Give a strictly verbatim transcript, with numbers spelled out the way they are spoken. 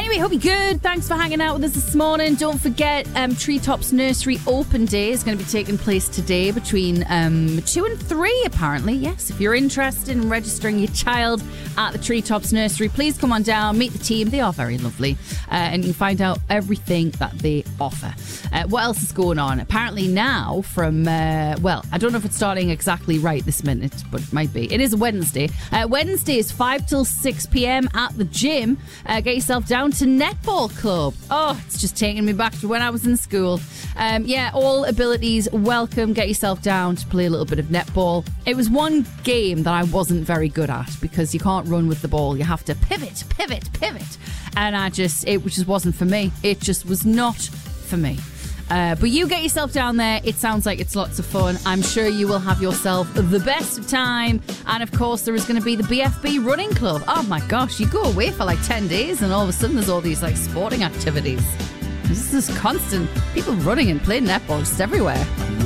Anyway, hope you're good. Thanks for hanging out with us this morning. Don't forget, um, Treetops Nursery Open Day is going to be taking place today between um, two and three, apparently. Yes, if you're interested in registering your child at the Treetops Nursery, please come on down, meet the team. They are very lovely. Uh, and you can find out everything that they offer. Uh, what else is going on? Apparently now from, uh, well, I don't know if it's starting exactly right this minute, but it might be. It is a Wednesday. Uh, Wednesday is five till six p.m. at the gym. Uh, get yourself down to Netball Club. Oh, it's just taking me back to when I was in school. Um, yeah, all abilities welcome. Get yourself down to play a little bit of netball. It was one game that I wasn't very good at because you can't run with the ball. You have to pivot, pivot, pivot. And I just, it just wasn't for me. It just was not for me. Uh, but you get yourself down there. It sounds like it's lots of fun. I'm sure you will have yourself the best of time. And of course, there is going to be the B F B Running Club. Oh my gosh, you go away for like ten days and all of a sudden there's all these like sporting activities. This is constant. People running and playing netball just everywhere.